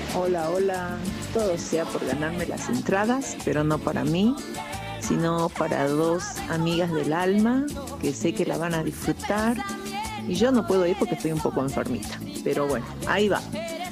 Hola, hola. Todo sea por ganarme las entradas, pero no para mí, sino para dos amigas del alma que sé que la van a disfrutar. Y yo no puedo ir porque estoy un poco enfermita. Pero bueno, ahí va.